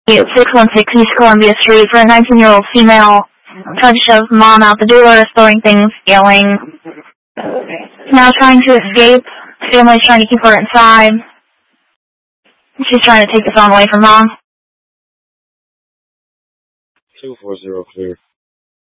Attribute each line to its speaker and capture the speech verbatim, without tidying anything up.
Speaker 1: six one six East Columbia Street for a nineteen-year-old female. Tried to shove mom out the door, throwing things, yelling. Now trying to escape. Family's trying to keep her inside. She's trying to take the phone away from mom.
Speaker 2: two four zero clear.